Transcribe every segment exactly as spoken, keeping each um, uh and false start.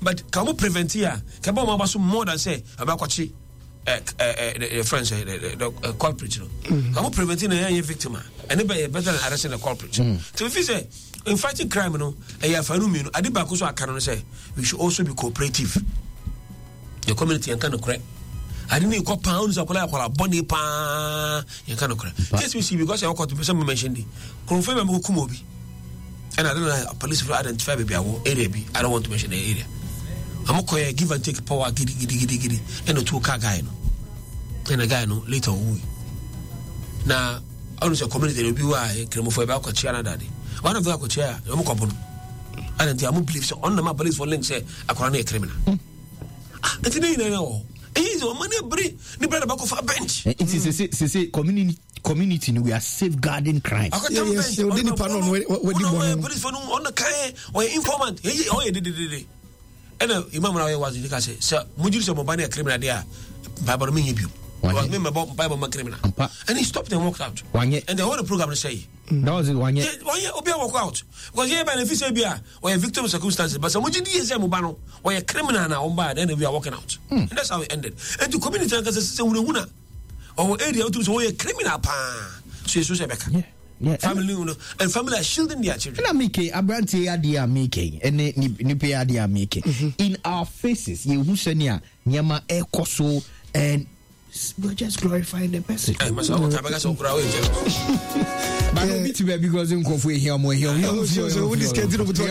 but can we prevent here? Can we do more than say about what she the friends the culprit? Can we prevent a victim? Anybody better than arresting the culprit? So if you say in fighting crime, no, I have a new I did back also I can say we should also be cooperative. The community and kind of correct. I didn't call pounds or call a bonny pan. You cannot correct. Yes, we see because I got to some mentioned it. Confirm Kumobi. And I don't know, police will identify maybe I will area. I don't want to mention the area. I'm going to give and take power, giddy, giddy, giddy, giddy, and a two car guy. And a guy no later. Now, honestly, a community will be why came for about China daddy. One of the chair, I'm a couple. And I believe so on the map police for links say a coroner criminal. And today, you know, he's on money, the brother back of a bench. It is a community. Community, we are safeguarding crime. I got yes, you didn't pardon what the police for on the car or informant. Oh, yeah, did it. And Imam was in the case, sir, would you say Mobile criminal there? Bible mean you. Was member about Bible criminal. And he stopped and walked out. One year, and the whole program say, that was it one year. One year, Obia walk out. Because here, beneficial beer or a victim of circumstances, but some would you say Mobano or a criminal now on bad, and we are walking out. And that's how it ended. And to community, because it's a winner. Or area to so a criminal pa. So you say Becca. Yeah. Family and family are shielding their children. And I make a brandy idea making and nipe idea making. In our faces, you who send ya Nyama air coso and we're just glorifying the message. I must have a so crowd. But it's because in Kofu here more here. So we schedule to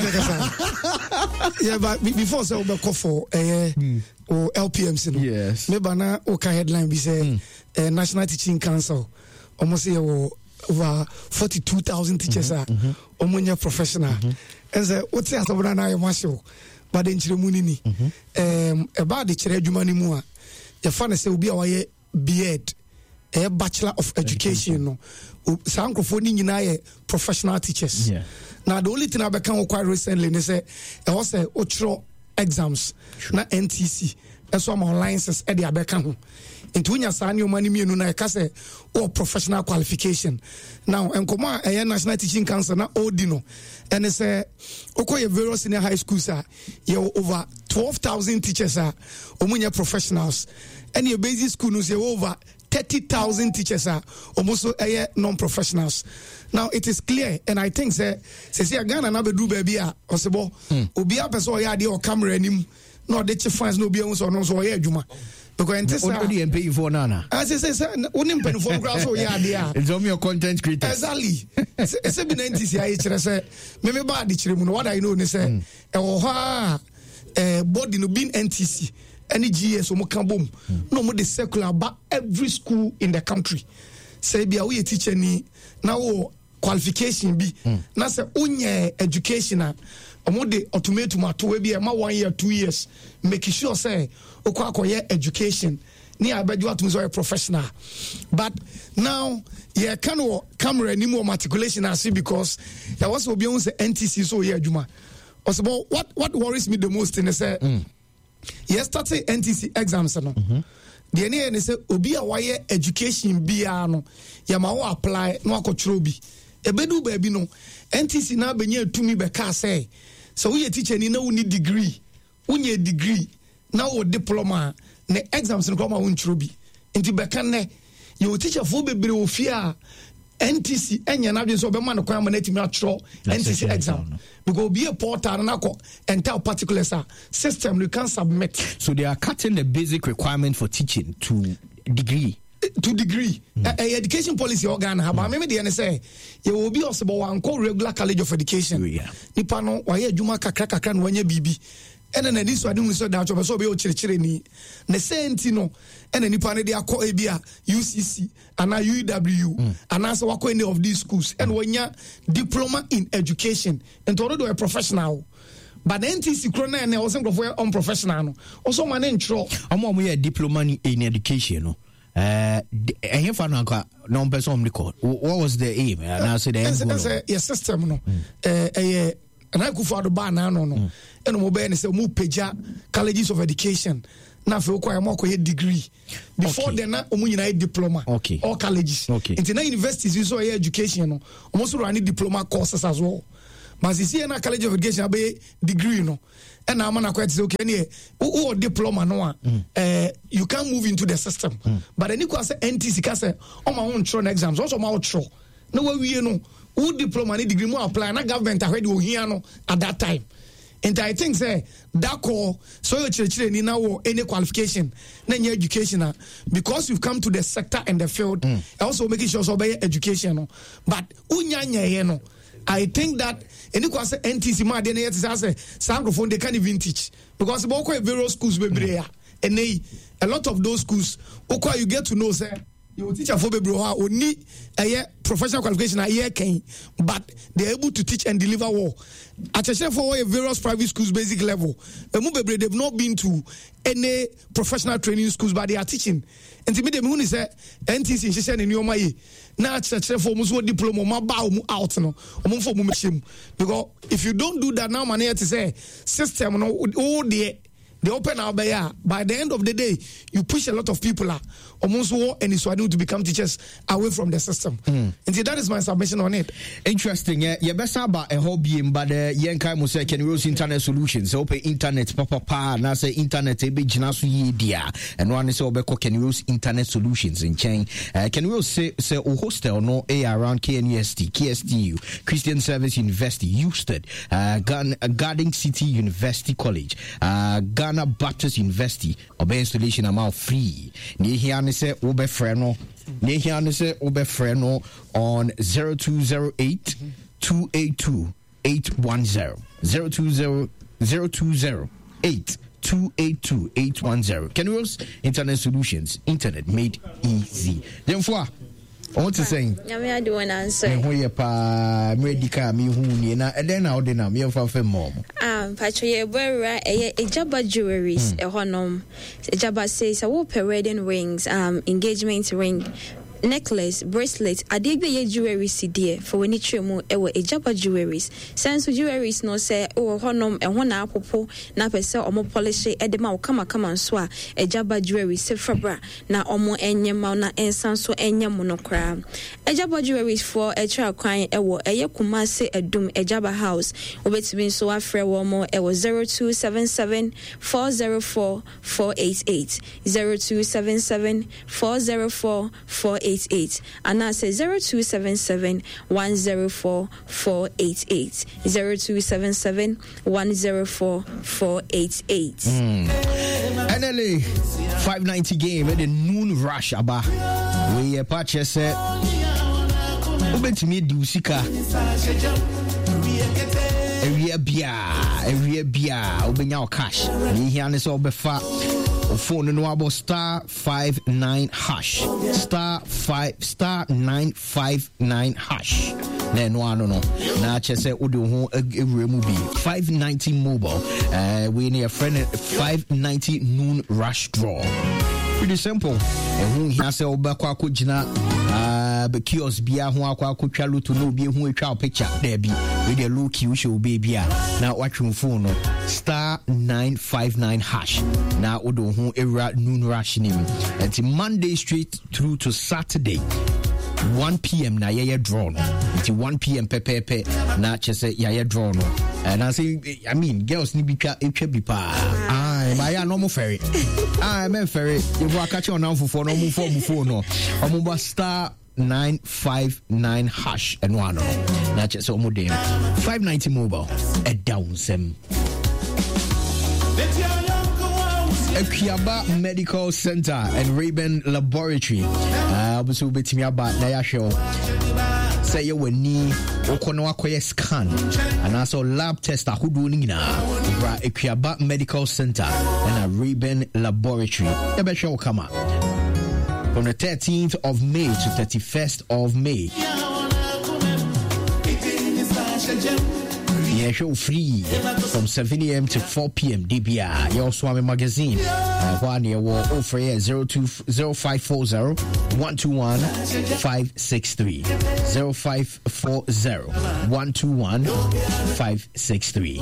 talk. Yeah, but before so be Kofu eh or L P M C no. Yes. Me bana o ka headline be say uh, National Teaching Council almost say over forty-two thousand teachers are omunya professional. And say what say asobona na e masho but den chire mu ni ni um about the chire adwuma ni mu a ye fa na say obi a waye B Ed a Bachelor of Education no sankrofo ni nyina ye professional teachers. Yeah. Now the only thing I become quite recently is say e was say otro exams na N T C eso am licenses e dey abeka ho into unya sa ne o mani mienu na e ka say o professional qualification now enkomo a National Teaching Council na odino and e say okoye various senior high schools are ye over twelve thousand teachers are omunya professionals and your basic school no say over thirty thousand teachers are almost uh, non-professionals. Now it is clear, and I think say say Ghana na be do baby a possible. Obi a person ya dey o camera anim no dey che fans no be on so no so ya adwuma. Because enti say only M P for nana. I say say only M P for class so ya dey a. It's on your content creator. Exactly. Say be ninety say I kire say me me ba di kire mu no what I know ni say e wo ha eh body no bin N T C. Any G S omo kan bom no mo de circular ba every school in the country say bia we teacher ni na wo qualification bi na say unye education a omo de automatum ato we bia ma one year two years make sure say okwa akoye education ni abeju atum so a professional but now yeah can wo camera ni mo matriculation as because there was obi on say N T C so yeah adwuma possible what what worries me the most in say mm. Yes, started N T C exams no. The any ne say obi a waye education bia no ya ma wo apply no akotro bi. E bedu ba bi no N T C na benya tumi be ka say so we teacher ni na woni degree. Unye degree na wo diploma ne exams no ko ma wontro bi. Nti be kan ne you teacher fo bebre ofia N T C enya na dwen so be man no kwan ma na timi atro N T C exam because be a portal na ko entire particulars system you can submit, so they are cutting the basic requirement for teaching to degree to degree mm. uh, uh, education policy organ ha ba me me dey say you will be also one call regular college of education yeah. Nipa no wa ye adwuma kakra kakra no wanya bibi ene na diso ade mu so da cho so be o chirechire ni ne senti no ene nipa ne dey akọ ebia U C C ana U W mm. ana so wakọ any of these schools and wanya diploma in education and already a professional but N T C krona na was some for unprofessional no also man intro omo omo ye diploma in education no uh eh fa no akwa no person record what was the aim and I said the end goal your system no eh eh and I go for the ban no no and mo be say mo peja colleges of education na fe ko mo ko degree before then na omo nyina diploma okay. All colleges okay. Into na universities so education no almost run diploma courses as well but see na college of education be degree no and I'm gonna quite say okay, who diploma no uh you can't move into the system. Mm. But any kwase N T C ka say on my own try exams, also my try. No way we know who diploma ni degree mo apply na government already o here no at that time. And I think say that call so you church ni now any qualification na your education because you've come to the sector and the field mm. also making sure so be education no. But unya nya no I think that any kwase N T C ma de na yet say francophone they can't even teach because we go various schools be mm. and they, a lot of those schools okay you get to know say you teach a for be bro only a professional qualification a year can but they're able to teach and deliver well at a for various private schools basic level they've not been to any professional training schools but they are teaching and to me the moon is a N T C she in your my now for muso diploma ma ba mu out no omo for mu because if you don't do that now man here to say system no all the they open our bay. By the end of the day, you push a lot of people out almost war and it's to become teachers away from the system. Mm. And see, that is my submission on it. Interesting. Yeah, you best about a hobby, but uh, Yankai must say, can you use internet solutions? Open internet, papa, pa, na say internet, a big jinasu ye dia, and one is over can you use internet solutions in chain? Uh, can you say, say, o hostel no a around K N U S T, K S T U, Christian Service University, Houston, uh, Garden City University College, uh, Ghana Baptist University, or installation amount free. Near here, I say, Obe Freno. Near here, I say, Obe Freno on zero two zero eight, two eight two, eight one zero. zero two zero, zero two zero eight, two eight two, eight one zero. Can we use internet solutions? Internet made easy. Therefore, I want to say, I do an answer. Pa medical me who ni na and then how then me for for mom. Um, Patricia Berra, a Jabba jewelries, a honum. Jabba says, I will pay wedding rings, um, engagement ring. Necklace, bracelet, adigbe ye jewelry si dear for when it mu ewe a Jabba jewelries. Sense jewelries no say oh honum and one apple na pesa omo polish edema o kama kama nswa a Jabba jewelry se fabra na omo enye ma na ensanso enye monokra. A Jabba jewelries for a child crying ewo eye kumase edum a Jabba house obetimi so afre wo mo ewo zero two seven seven four zero four four eight eight zero two seven seven four zero four four eight eight and I say zero two seven seven one zero four four eight eight zero two seven seven one zero four four eight eight. Mm. N L A five ninety game at the noon rush aba we a patch set ubetimi di usika area bia area bia ubenya cash ni here ne so obefa phone no about star five nine hash star five star nine five nine hash then one no na che say odo ho ewremu bi five ninety mobile uh we near friend five ninety noon rush draw pretty simple and who here say obakwa akogina uh be kiosk bia ho akwa akotwa luto no bi hu atwa picture there bi we dey look you show baby na watching phone no star nine five nine hash na odo ho era noon rush nim until Monday straight through to Saturday one p.m. na yeye draw no until one p.m. pepepe na chese yeye draw no and I say I mean girls ni bi twa etwa bi pa ah my ya no mo ferry ah me ferry you go catch on now for no mo for mo phone no omo ba star nine five nine hash and one na chese omo dey five ninety mobile e down sem Equiaba Medical Center and Rayben Laboratory. Uh, also betimi aba na ya show. Say you wani okono akoye scan and also lab test ahodo ni na. Bra Equiaba Medical Center and a Rayben Laboratory. E be show come from the thirteenth of May to thirty-first of May. Yeah, show free from seven a.m. to four p.m. D B I. Your Swami magazine. Uh, one year war offer here zero two zero five four zero one two one five six three zero five four zero one two one five six three.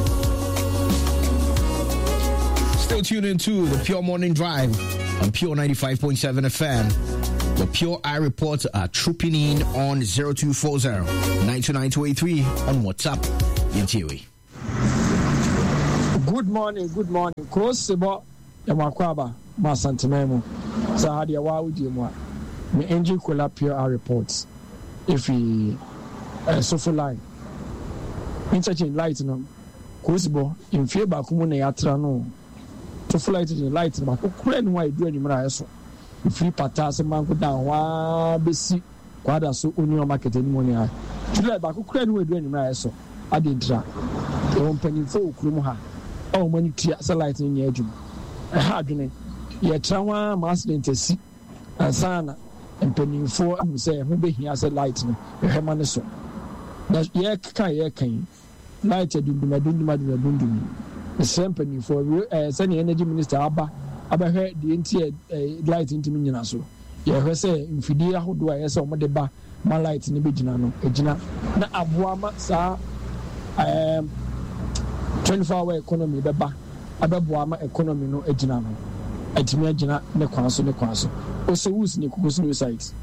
Still tuned into the Pure Morning Drive on Pure ninety-five point seven F M. The Pure Eye reports are trooping in on zero two four zero nine two nine two eight three on WhatsApp. In theory. Good morning, good morning. Cross Sebo, Yamakwaba, Masantimemo. Sahadia Wawdi, me engine collapse our reports. If we uh, so line, interchange light, no, Crossbo, in fear Bakumune Yatra, no, to light in light, but Ukraine, why do any marasso? If we patas, man go down, wa besi, quadra so union market and money. To let back Ukraine, we do any marasso. I did drag. The opening for Krumha. Oh, when you tear a light in your edge. A hardening. Yet, Trawa, Master Intercy, and Sana, and penny for who say, who be here as a lightning, a Hermanaso. That's Yak Kayakin. Light, I do my dunduma, dundum. The same penny for Sunny Energy Minister Abba, Abba heard the entire light into Mininaso. Yeah, say, in Fidia, who do I saw my deba, my light in the Bijano, Ejina, na Abuama, sir. Um, twenty-four hour economy beba ababoama economy no agina no atimi agina ne kwanso ne kwanso also who's ne kukusu new sites.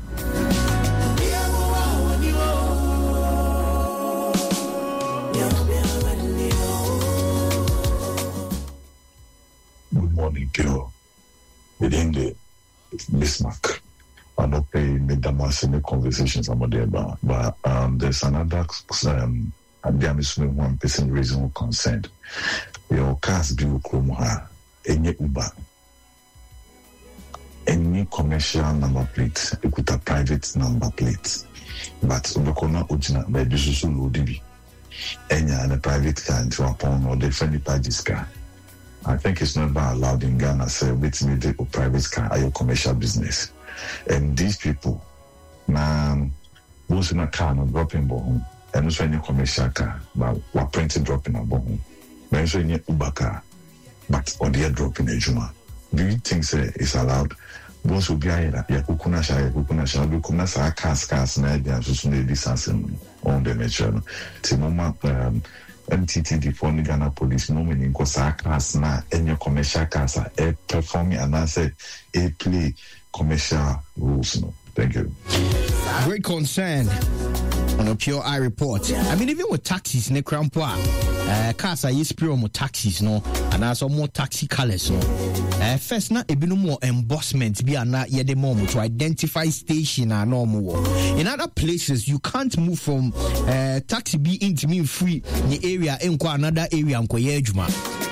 Good morning, Kiro. Within the Bismarck, I'm not paying the Damascene conversations about there, but um, there's another um, and there is one person reason concerned. Your cars be Ukromoha, any Uber, any commercial number plate, it could a private number plate. But Ubakona Ujina by Dususu Lodibi, any and a private car into a phone or the friendly parties car. I think it's not allowed in Ghana, say, with me, the private car, are your commercial business. And these people, now, most in a car, not dropping bomb. And also any commercial car, but we're printing dropping a bomb. But also any Uber car, but or they are dropping a Juma. Do you think say it's allowed? Both will be either Yakukuna Shire, Kukuna Shire, Kukuna Sa cars, cars, and I just need distance on the nature. Timoma, um, M T T, the phone Ghana police, no meaning Kosa cars na any commercial cars are a performing and I said a play commercial rules. No, thank you. Great concern. On a pure eye report. I mean, even with taxis, ne crampoa, uh, cars are used pure more taxis, no, and also more taxi colors, no. Uh, first, not a bit more embossment, be a not yet the moment to identify station and normal. In other places, you can't move from uh, taxi be into me free in the area and another area and Koyejuma.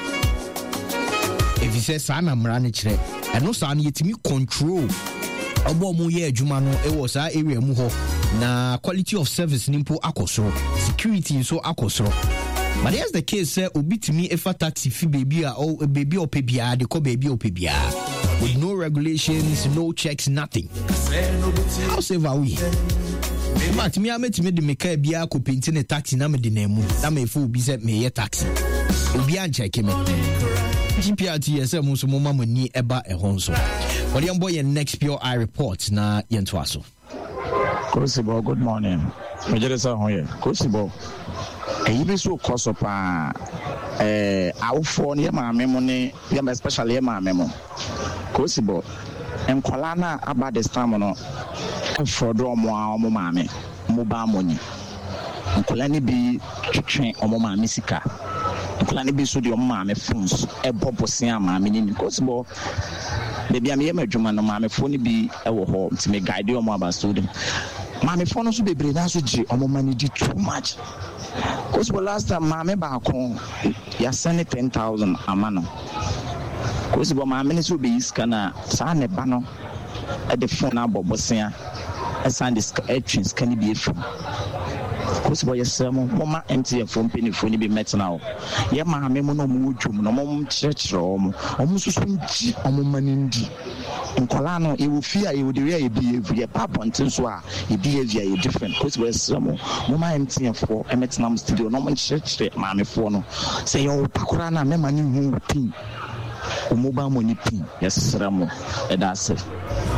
If you say Sana Mranich, and no son yet me control. Obo mu ye adwuma no e wo sa area mu ho na quality of service nimpo akosoro security so akosoro but here's the case say obitimi efa taxi fi baby a o baby opebia de ko baby opebia with no regulations, no checks, nothing. How safe are we? But me ametimi de meka bia ko penti ne taxi na me de na mu na me fo obi say me ye taxi obi an check me G P R T S M so mo mama ni eba e ho nso. What young boy next pure eye report na yentwaso. Kosibo, good morning. Majalisa hoye. Kosibo. E yibe so koso pa eh awfo ne ma memo ne yam especially ma memo. Kosibo. Enkwala na aba this time no afrodo mo a mo ma me. Mo ba mo ni. Enkwala ni bi twetwe omo ma me sika. Enkwala ni bi so de omo ma me phones e bobosia ma me ni Kosibo. Baby, I'm here, my Juma, no, my phone be a home to me guide you about student. My phone also be bring us with you, or money did too much. Because the last time, my back home, you send it ten thousand a man. Because my ministry will be scanner, sign a banner at the phone about Bosnia, and sign this entrance can be from. Because boy, yes, Mama empty a phone penny for be met now. Yeah, my memo no mujum, no mom church room, almost swing on manindi. In Colano, it will fear it would really be a papa until so it be a different. Because we're some Mama empty and for a Metnam studio, no man church, mammy phone. Say, oh, Pakurana, Memani who pin. Umuba money pin. Yes, Ramo, and that's it.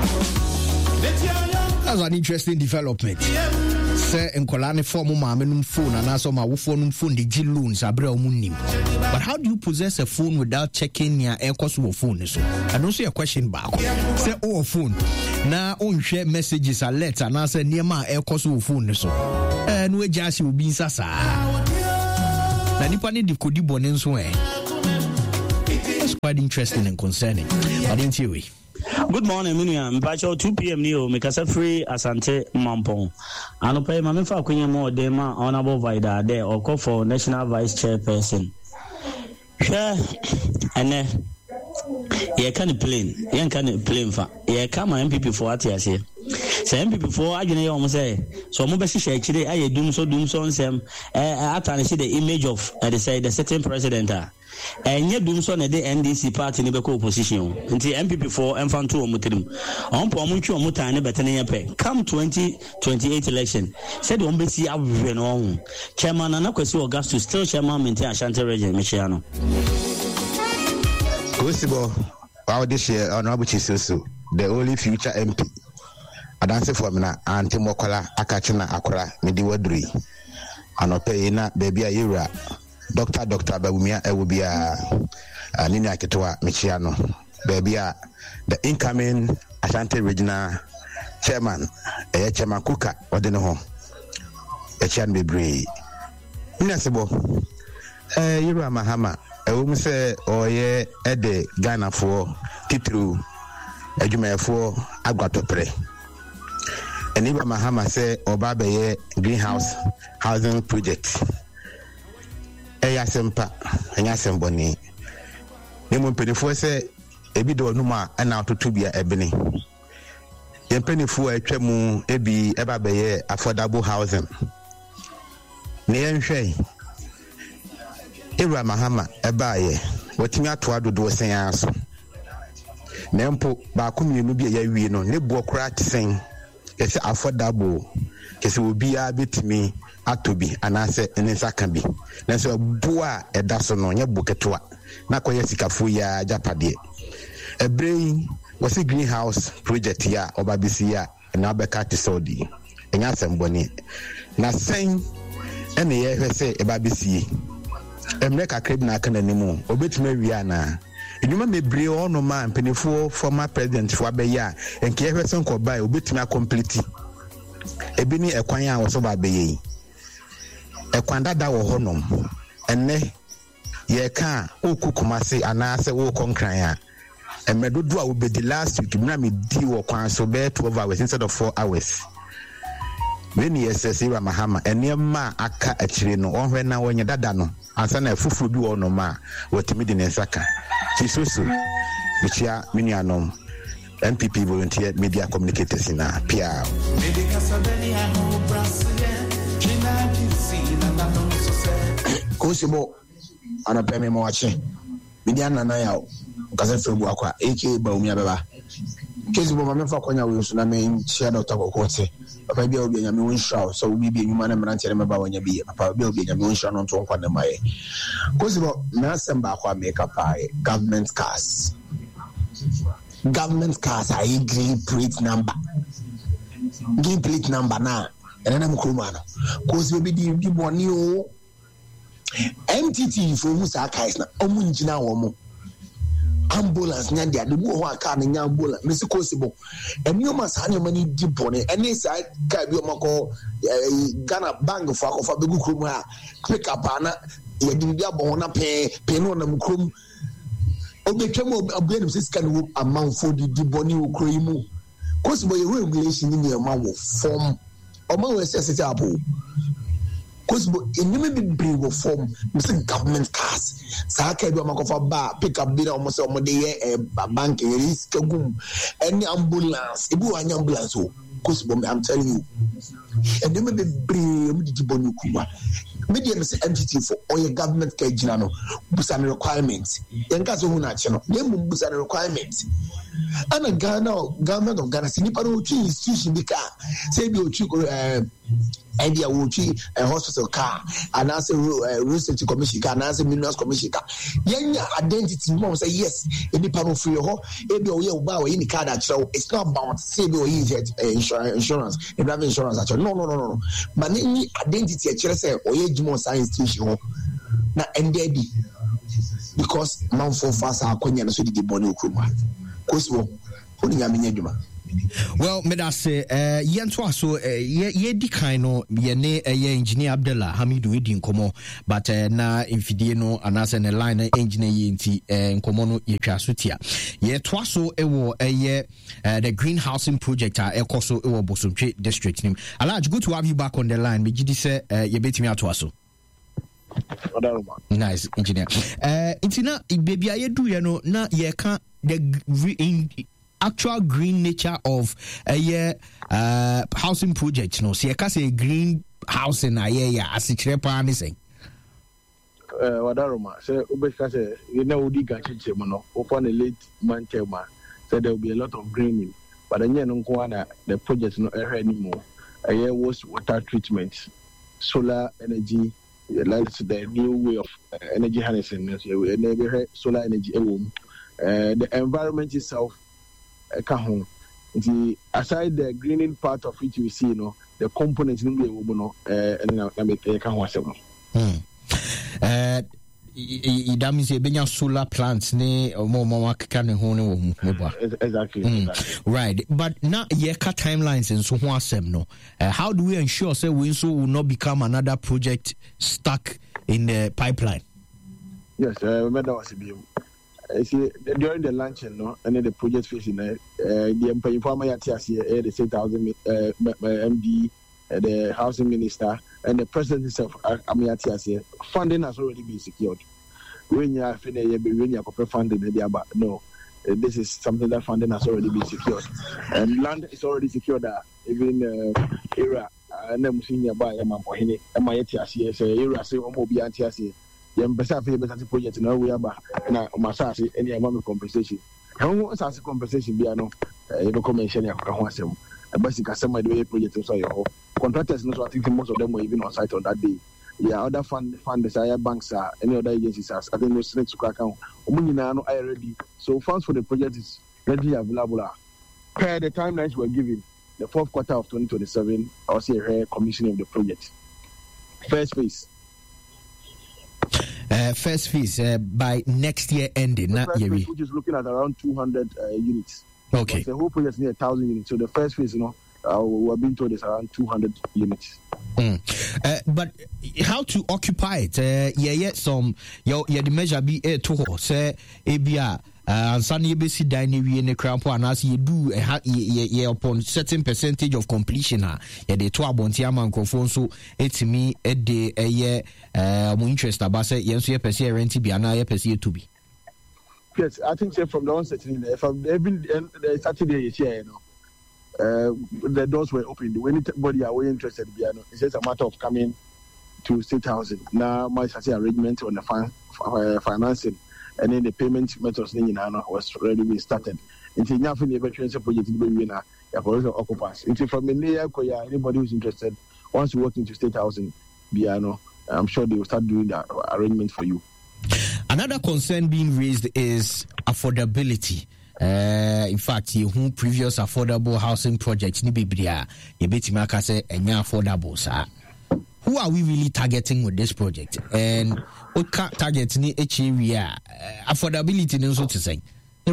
That's an interesting development. Say Nkolane form mama num phone and also my phone phone the G loans abre omunim. But how do you possess a phone without checking your air cost of phone? So I don't see a question back. Say oh phone. Now on share messages alert and answer near my air cost of phone. So and we just will be sasa. Na nipa ni di kodi bonen so eh. quite interesting and concerning. But didn't you? Good morning, Miniam. Bacho two p.m. Neo, Mikasa free Asante Mampong. And pay Mamifa Kunyamo Dema Honorable Vida there or call for National Vice Chairperson. Sure, and then you can't plane, you can't plane for you come M P P for what you say. Say M P P for I you almost say so Mobesi Shakiri, I doom so doom so on some I see the image of uh, they say the certain president. And yet doom so na the N D C party ni beko opposition. Until M P P for Mfanto Omutrim. On po amuchu omuta ne betene pe. Come twenty twenty-eight election. Said on besi avwe no. Chairman Anakwesi Augustus still chairman maintain Ashanti region Michiano. Possible how this year honorable Chisoso, the only future M P. Adanse for me na anti mokola akachina akora medi wadri. Anope na baby ayira. Doctor Doctor Babumia Ewubia Nina Ketwa Michiano Babia the incoming Ashanti Regional Chairman eh Chairman Kuka Odenoho Echan Bebre Minasibo eh Yura Mahama Ewum se oye ede Ghana for titru Ejume for Agwatopre Eniba Mahama se Obabeye Greenhouse Housing Project Eya sempa enya semboni nemu mpenifu se ebi do numa ana atotubia ebene yempenifu atwamu ebi eba beye affordable housing ne yenhwe Ira Mahama eba ye watimi ato adodo sen aso nempo ba komienu bi ya wie no ne bo kra tsen ese affordable kese obi a betimi atobi anase enisaka bi na so bua edaso no nya buketwa na koye sikafo ya japade ebrei wasi greenhouse project ya obabisi ya na beka ti saudi enya semboni na sen ene ye hwese ebabisi emreka kreb na aka nanimu obetuma wi na enuma mebre ono ma mpenefo former president fo abeya enke ye hwese nkobai obetuma complete ebini ekwan ya woso ba beye ekwanda da wo honom enne ye ka okukumase anase wo konkran ya emedodo a wo be the last week na me di wo kwan so be twelve hours instead of four hours when yes Ira Mahama enne ma aka akire no onhwe na wonye dada no ansa na afufuru bi wo no ma watimi di nensaka Chisoso bichia minianom M P P volunteer media communicators in a P R. Kosibo anapeme mwache media nana yao kaza febu akwa aka Baumia baba Kosibo mamefa kwanya wiso na me share Doctor Kokote papa bia obi anya me wonshaw so obi bia nyuma na mranche na meba wanya bia papa bia obi anya me wonshaw no nto nkwa na mai Kosibo na semba akwa make up government cars government cars are green plate number green plate number na and then I'm krumano cause we be di money o M T T for musa kais na omu njina wo mo ambulance nya dia de bu ho aka na nya ambulance mesi Kosibo emi o masa na mani di bone eni sa ka bi o mako Ghana bank for akofa begu krum ha pick up na ye di bia bo na pe pe no na mkrum obetwam abuanim sika no amanfo di di bone okro yimu Kosibo ye regulation ni e ma wo form o ma we sese apo Kosibo enime bi bring wo form missing government cars sa ka bi o makofa ba pick up bi na o se o de ye bank risk gum any ambulance ibu anya ambulance o Kosibo I'm telling you enime bi bring mu di bone okuma media me say M T T for all your government care gina no busa requirements yenka so hu na che no dem busa requirements ana Ghana government of Ghana sinipa no twi institution bi ka say bi o twi eh idea wo twi a hospital car and as a research commission car and as a minerals commission car yenya identity mo say yes enipa no free ho e bi o ye o ba o yin card actually it's not about say bi o yin insurance insurance e have insurance actually no no no no but ni identity e kire say o ye jimo science institution ho na ndedi because man for fast akonya na so di boni okruma Kosibo woni nyame nya dwuma. Well, me that say, uh, yentwa so, uh, ye ye di kaino ye ne uh, ye engineer Abdullah Hamidu edi nkomo, but uh, na infidie no anase ne line engineer ye nti uh, nkomo no ye twa so tia. Ye twa so ewo uh, ye uh, the green housing project a uh, ekoso ewo Bosomtwe district nim. Alaj, good to have you back on the line. Me gidi say uh, ye betimi atwa so. Nice engineer. Uh, intina baby aye do ye no na ye can the in, actual green nature of a uh, yeah, uh, housing project. No, see, I can say green housing. I yeah, as a cheaper anything. Uh, Wadaroma, say, Ubeka say, you know, we got Chimono, open a late month, said there will be a lot of greening, but then you know, the project not anymore. A year was water treatment, solar energy. That's the new way of uh, energy harnessing. We never solar energy. Uh, the environment itself. Uh, aside the greening part of it, you see, you know, the components in the woman, and I make a can uh, that means a solar plants, ne or more more can hone. Exactly. Mm. Right. But now, yeah, cut timelines and so on. No, uh, how do we ensure say Winso will not become another project stuck in the pipeline? Yes, I remember was I see during the luncheon, no, and then the project facing uh, the employee farmer at the state housing uh, M D, uh, the housing minister, and the president himself. I'm at funding has already been secured. When you are finished, when you are funding, but no, uh, this is something that funding has already been secured, and land is already secured. Uh, even uh, era, and then senior by a man for him, and my T S C, era say, or be anti S C. Yam besa fe besa project na we aba na masase ene amam compensation how asase compensation bia no e be commission ya ka ho asem e basi ka sema the project so yo contractors no so I think most of them were even on site on that day. Yeah, other fund fund desire banks are any other agencies as I think no straight to account omunyina no are ready, so funds for the project is readily available per the timelines were given. The fourth quarter of twenty twenty-seven I'll see a commissioning of the project. First phase Uh, first phase uh, by next year ending, not year. Which is looking at around two hundred uh, units. Okay. But the whole project is near one thousand units. So the first phase, you know, uh, we're being told is around two hundred units. Mm. Uh, but how to occupy it? Uh, yeah, yeah, some, yeah, yeah, the measure be a to say, A B R. And Sunny B C Dine we in the crampo and as you do a ye upon certain percentage of completion. Yeah, the two abontia microphone so it's me a day a year uh interest about say yes, you per se rent be another per se to be. Yes, I think say from the onset if I've been the Saturday here, you know. Uh, the doors were open. When anybody are interested, you know, it's just a matter of coming to state housing. Now my arrangement on the fin- uh, financing. And then the payment methods was already been started. Until now, the eventual project in the winner, occupiers. Until from the anybody who's interested, once you work into state housing, Biano, I'm sure they will start doing that arrangement for you. Another concern being raised is affordability. Uh, in fact, you who previous affordable housing projects ni biblia, you bet me say enya affordable, sir. Who are we really targeting with this project? And what target ni area affordability no so to say?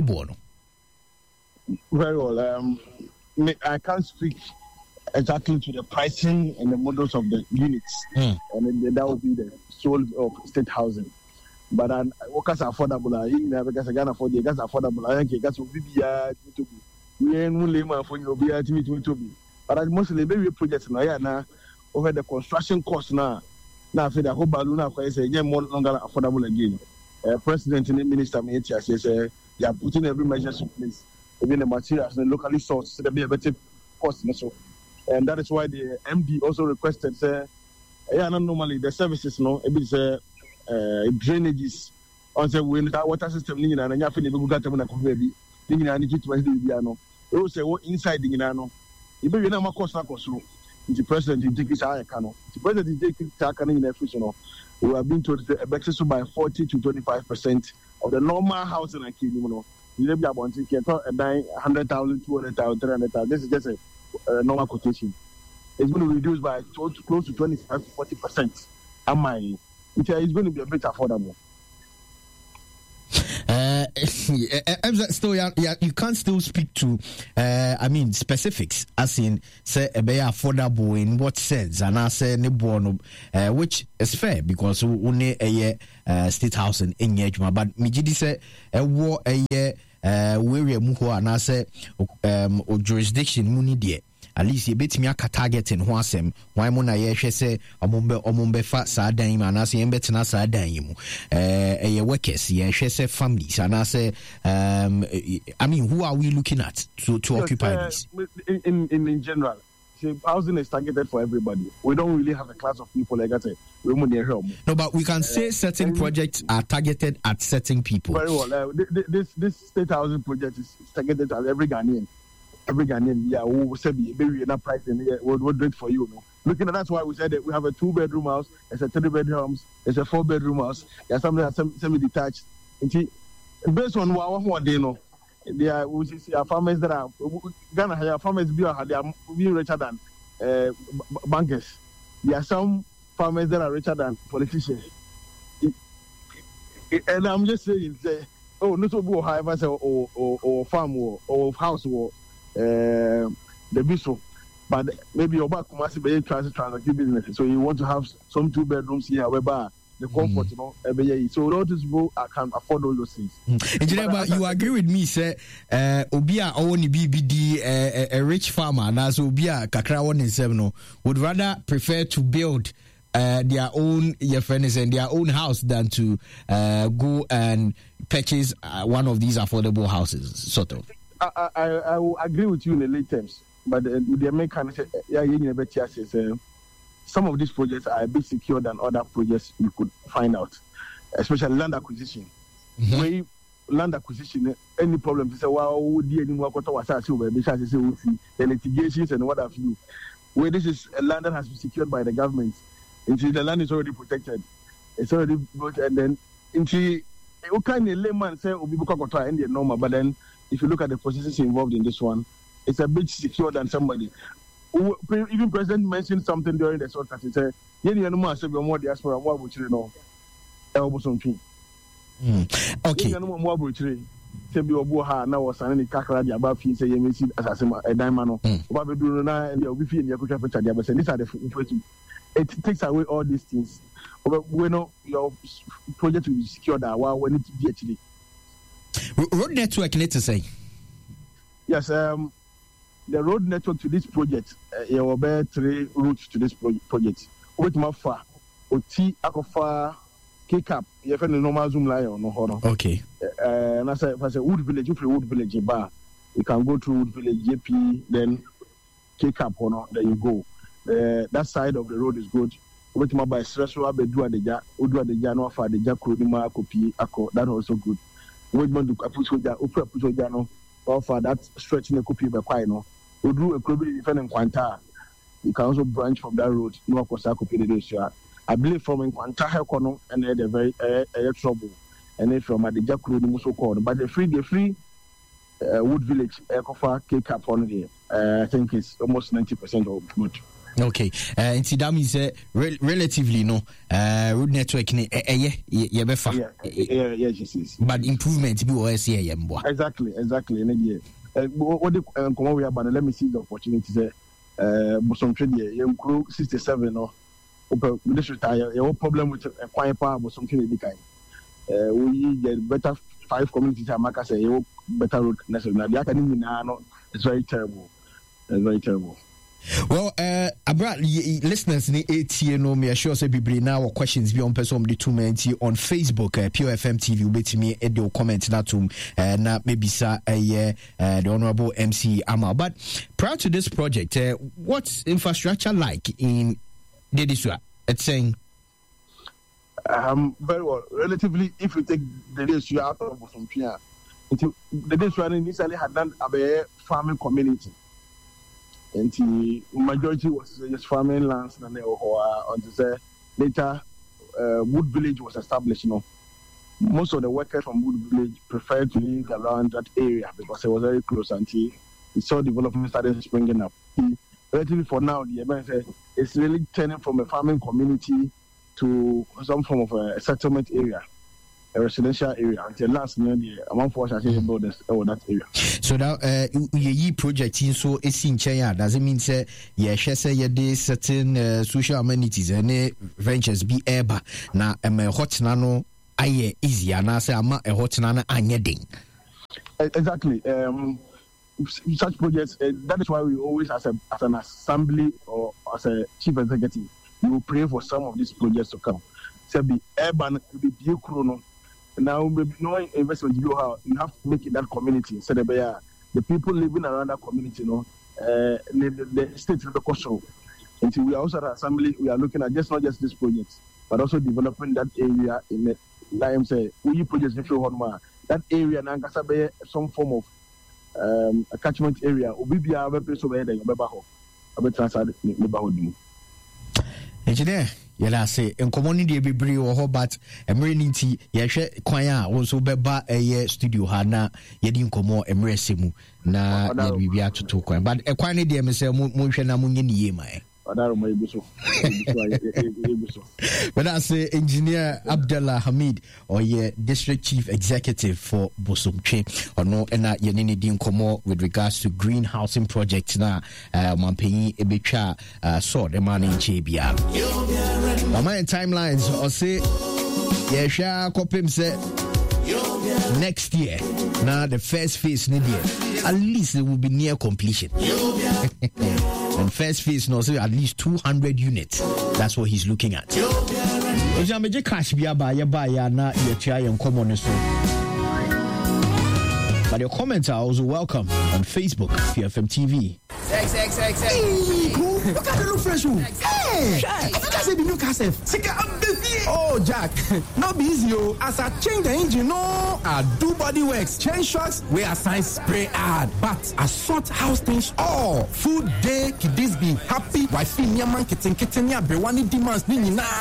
Very well. Um, I can't speak exactly to the pricing and the models of the units, mm. and that will be the soul of state housing. But um, workers are affordable. You know, because I can afford it. Because affordable. I think because we be uh we ain't no layman for you be uh to be. But mostly baby projects now yeah now. Over the construction cost now, now for the whole balloon, I say again more longer affordable again. Uh, President and the Minister Metia says uh, they are putting every measure in place, even the materials and locally sourced, so there be a better cost. So, and that is why the M D also requested, say, uh, yeah, not normally the services, no, it is uh, uh, drainages on the wind, water system, and you have to go to the baby, thinking I need to do the They will say, what inside the Ginano, you be no more cost. The president is taking his cano. The president is taking his cano in every you know. We have been told that access by forty to twenty-five percent of the normal housing and you know. You live about a nine hundred thousand, two hundred thousand, three hundred thousand. This is just a, a normal quotation. It's going to reduce by close to twenty-five to forty percent. Am I? It's going to be a bit affordable. Uh, still, yeah, yeah, you can't still speak to, uh, I mean, specifics, as in, say, a be affordable in what sense, and I say, uh, which is fair because only a year uh, state house in Engagement, but Mijidi say, a war a year, uh, where muho, and I say, um, or jurisdiction, muni dear. At least you bet me a target in Wasem. Why mona ye say omumbe omumbe fa sa dan and I say embetena sa dan yimu. Eh eh workers ye say families and I say um I mean who are we looking at to to yes, occupy uh, this? In in in general, see, housing is targeted for everybody. We don't really have a class of people like I say. No, but we can say certain uh, projects are targeted at certain people. Very well. Uh, this this state housing project is targeted at every Ghanaian. Every Ghanaian, yeah, we will say maybe enough price and yeah, we'll, we'll do it for you. No? Looking at that's why we said that we have a two bedroom house, it's a three bedroom house, it's a four bedroom house, there's something that's semi detached. And see, based on what one day, no, there are we see our farmers that are Ghana have farmers be they are being richer than uh, bankers. There are some farmers that are richer than politicians. It, it, and I'm just saying, say, oh, not so go however say or or or farm or or house or. Uh, the bishop, but maybe your back must be transit transaction business. So you want to have some two bedrooms here, whereby the comfort, mm. you know, every year. So all these people can afford all those things. Mm. Engineer, but you agree with me, say, uh, Obia only B B D, uh, a rich farmer, and as Obia Kakra one in seven, would rather prefer to build. Uh, their own your friends and their own house than to uh, go and purchase uh, one of these affordable houses, sort of. I, I, I will agree with you in the late terms, but uh, the American yeah, uh, some of these projects are a bit secure than other projects you could find out, especially land acquisition. Mm-hmm. Where land acquisition, any problem, you say, well, the litigations and what have you. Where this is a land that has been secured by the government, until the land is already protected, it's already built, and then until you kind of layman say, and normal, but then. If you look at the processes involved in this one, it's a bit secure than somebody. Even President mentioned something during the short. He said, "Yeah, you know, say we more diaspora, more would you know?" Okay. You know, more would you say? Be obo ha na was an any kakra di about fee say you may see as I say a diamond. What we do now, and we feel in your culture picture. But these are the first. It takes away all these things. We know your project will be secure that while we need to be actually. Road network, need to say. Yes, um, the road network to this project, uh, there will be three routes to this pro- project. With Mafa, Oti, Akofa, K-Cap, you have a normal Zoom line or no horror. Okay. Uh, and I say, if I say Wood Village, if you Wood Village, bar, you can go to Wood Village, J P, then K-Cap, or no, there you go. Uh, that side of the road is good. With my by Sreswa, Bedua de Ja, Udua de Jano, for the Jaco, Nima, Kopi, Ako, that's also good. Wait, man, to put Jano, or for that stretching a copy of a quino. We do a crowd defending Quanta. You can also branch from that road, no Cosaco this year. I believe from in Quanta, Hakono, and they had a very uh, trouble. And then from the Jack Road, Muso called. But the free, the free uh, Wood Village, Ekofa, K Cap on there, uh, I think it's almost ninety percent of good. Okay, uh, and that means uh, re- relatively no uh, road network ne eh eh yeah befa yeah yeah yes yes but improvement be o see yeah exactly exactly and yeah uh, what the um, come we about let me see the opportunity say uh bosom trade yeah you sixty-seven no open this retire your problem with a quiet power bosom trade the kind uh we get better five communities amaka say you better road national the academy na no it's very terrible it's very terrible. Well, uh, Abra, listeners, ni eighty no me sure say people now or questions beyond person the two men on Facebook, uh, Pure F M T V. We bet me a do comment that to uh, na maybe sa uh, uh, the Honorable M C Amal. But prior to this project, uh, what's infrastructure like in Dedisua? It's saying. Um, very well. Relatively, if you take the Dedisua out of Bosompia, the Dedisua initially had done a farming community. And the majority was just farming lands, and until say later uh, Wood Village was established. You know, most of the workers from Wood Village preferred to live around that area because it was very close until we saw development started springing up. Relatively for now, the event is really turning from a farming community to some form of a settlement area. a residential area until last year the amount for us build this over that area. So now uh ye project in so is in China does it mean say yeah share say yeah certain uh, social amenities and ventures be eba na em hot na no aye easy and say ama e hot na na anye ding. Exactly. Um such projects uh, that is why we always as a as an assembly or as a chief executive we will pray for some of these projects to come. So be urban be be chrono. Now, no investment you have, you have to make it that community. So the, the people living around that community, you know, uh, the, the, the state of the coastal. Until we are also at assembly, we are looking at just not just this project, but also developing that area in the, like I'm saying, we projects in that area now can some form of um, a catchment area. We be a place over there. We transfer neighborhood. Engineer. Yela say in community be brave or but emergency yehwe kwan a wo so beba eye studio ha na yedi nkomo emeresemu na ya bibia atoto kwan but e kwan ne de me say mo hwe na mo nye ne ye mai When I say Engineer Abdullah Hamid or yeah District Chief Executive for Bosomtwe or no ena yenini din komo with regards to green housing projects na uh, mampenyi ebetwa uh, so the man in Chebia. My timelines or say yeah sha kopim say next year now the first phase need at least it will be near completion. And first phase no so at least two hundred units. That's what he's looking at. Ojameje cash bia ba ya ba ya na ye tia ye nkomo so. But your comments are also welcome on Facebook, F F M T V. X, X, X, X. Hey, cool. Look at the look fresh. Hey, I think I said the new cassette. Oh, Jack, not be easy, oh. As I change the engine, no, I do body works, change shocks, we assign spray hard. But I sort house things all. Food day, kiddies be happy. Wifey, nyaman, kitten, kitten, ya, bewani demands, nini na.